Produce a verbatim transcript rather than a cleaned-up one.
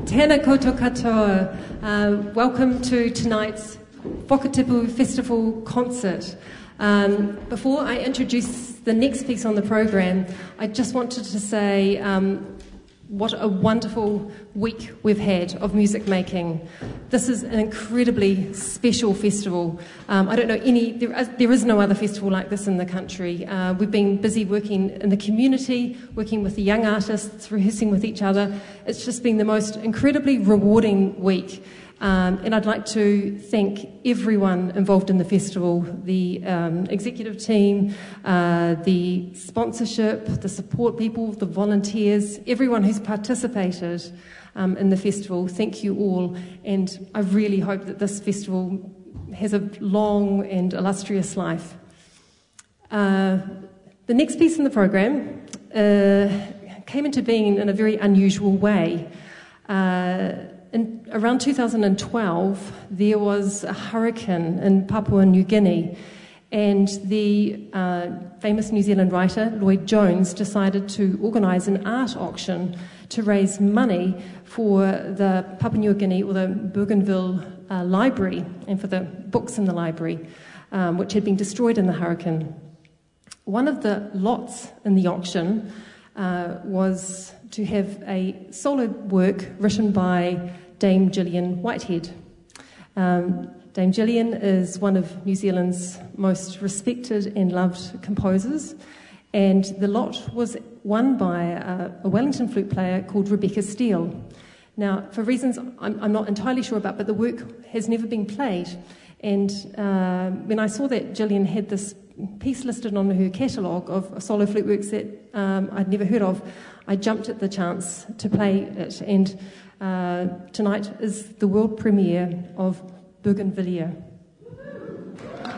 Tēnā koutou katoa. Uh, welcome to tonight's Whakatipu Festival concert. Um, before I introduce the next piece on the program, I just wanted to say um, what a wonderful week we've had of music making. This is an incredibly special festival. Um, I don't know any, there is, there is no other festival like this in the country. Uh, we've been busy working in the community, working with the young artists, rehearsing with each other. It's just been the most incredibly rewarding week. Um, and I'd like to thank everyone involved in the festival, the um, executive team, uh, the sponsorship, the support people, the volunteers, everyone who's participated um, in the festival. Thank you all, and I really hope that this festival has a long and illustrious life. Uh, the next piece in the program uh, came into being in a very unusual way. Uh, In, around two thousand twelve, there was a hurricane in Papua New Guinea, and the uh, famous New Zealand writer Lloyd Jones decided to organise an art auction to raise money for the Papua New Guinea, or the Bougainville uh, Library, and for the books in the library, um, which had been destroyed in the hurricane. One of the lots in the auction uh, was to have a solo work written by Dame Gillian Whitehead. Um, Dame Gillian is one of New Zealand's most respected and loved composers, and the lot was won by a, a Wellington flute player called Rebecca Steele. Now, for reasons I'm, I'm not entirely sure about, but the work has never been played, and uh, when I saw that Gillian had this piece listed on her catalogue of solo flute works that um, I'd never heard of, I jumped at the chance to play it, and uh, tonight is the world premiere of Bougainvillea.